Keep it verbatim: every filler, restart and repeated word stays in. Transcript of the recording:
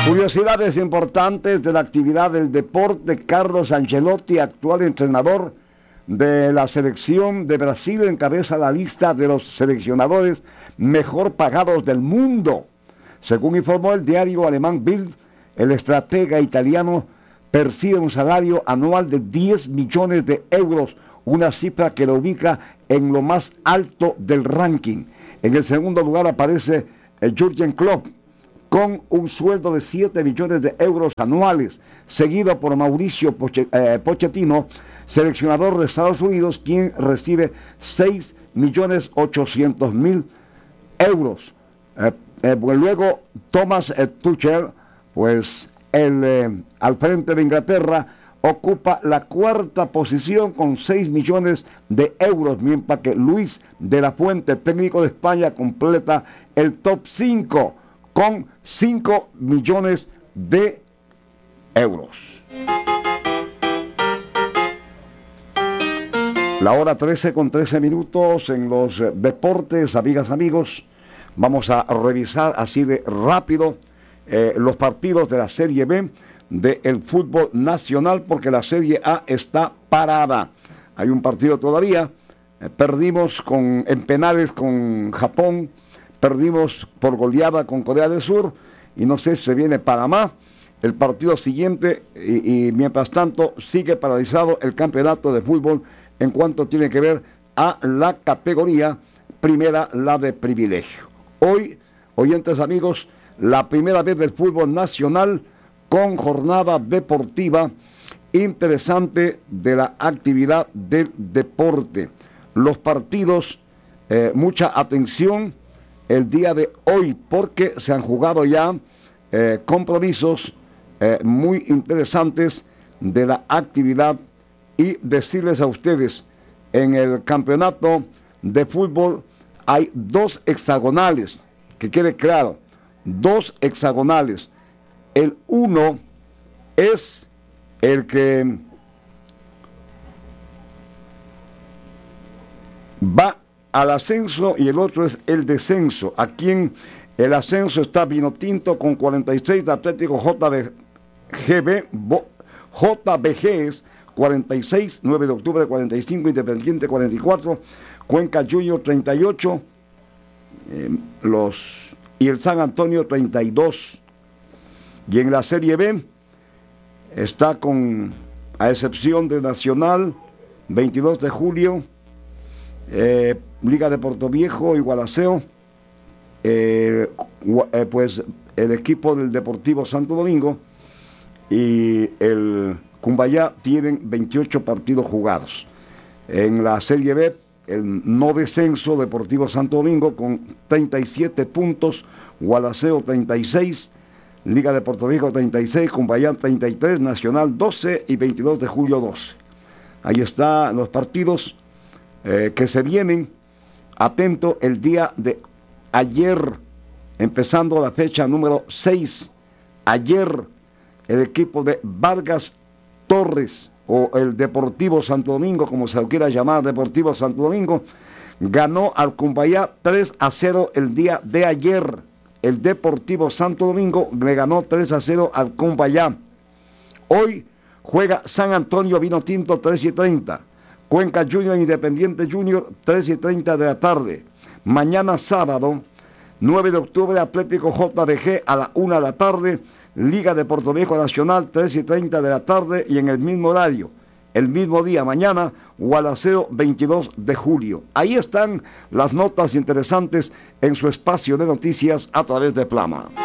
Curiosidades importantes de la actividad del deporte. Carlos Ancelotti, actual entrenador de la selección de Brasil, encabeza la lista de los seleccionadores mejor pagados del mundo. Según informó el diario alemán Bild, el estratega italiano percibe un salario anual de diez millones de euros, una cifra que lo ubica en lo más alto del ranking. En el segundo lugar aparece el Jürgen Klopp, con un sueldo de siete millones de euros anuales, seguido por Mauricio Poche, eh, Pochettino, seleccionador de Estados Unidos, quien recibe seis millones ochocientos mil euros. Eh, eh, pues luego Thomas eh, Tuchel, pues el, eh, al frente de Inglaterra, ocupa la cuarta posición con seis millones de euros, mientras que Luis de la Fuente, técnico de España, completa el top cinco con cinco millones de euros. La hora trece con trece minutos en los deportes, amigas, amigos. Vamos a revisar así de rápido eh, los partidos de la Serie B del fútbol nacional, porque la Serie A está parada. Hay un partido todavía. Eh, perdimos con, en penales con Japón. Perdimos por goleada con Corea del Sur y no sé si se viene Panamá el partido siguiente y, y mientras tanto sigue paralizado el campeonato de fútbol en cuanto tiene que ver a la categoría primera, la de privilegio. Hoy, oyentes amigos, la primera vez del fútbol nacional con jornada deportiva interesante de la actividad del deporte. Los partidos, eh, mucha atención el día de hoy, porque se han jugado ya eh, compromisos eh, muy interesantes de la actividad, y decirles a ustedes, en el campeonato de fútbol hay dos hexagonales, que quede claro, dos hexagonales. El uno es el que va al ascenso y el otro es el descenso. Aquí en el ascenso está Vinotinto con cuarenta y seis, Atlético J B G, J B G es cuarenta y seis, nueve de octubre cuarenta y cinco, Independiente cuarenta y cuatro, Cuenca Junior treinta y ocho, eh, los, y el San Antonio treinta y dos. Y en la Serie B está con, a excepción de Nacional, veintidós de julio, eh, Liga de Puerto Viejo y Gualaceo, eh, eh, pues el equipo del Deportivo Santo Domingo y el Cumbayá tienen veintiocho partidos jugados. En la Serie B, el no descenso, Deportivo Santo Domingo con treinta y siete puntos, Gualaceo treinta y seis, Liga de Puerto Viejo treinta y seis, Cumbayá treinta y tres, Nacional doce y veintidós de julio doce. Ahí están los partidos eh, que se vienen. Atento el día de ayer, empezando la fecha número seis. Ayer el equipo de Vargas Torres, o el Deportivo Santo Domingo, como se lo quiera llamar, Deportivo Santo Domingo, ganó al Cumbayá tres a cero el día de ayer. El Deportivo Santo Domingo le ganó tres a cero al Cumbayá. Hoy juega San Antonio Vinotinto tres y treinta, Cuenca Junior Independiente Junior tres y treinta de la tarde. Mañana sábado, nueve de octubre, Atlético J B G a la una de la tarde, Liga de Puerto Viejo Nacional tres y treinta de la tarde, y en el mismo horario, el mismo día, mañana, Gualaceo veintidós de julio. Ahí están las notas interesantes en su espacio de noticias a través de Plama.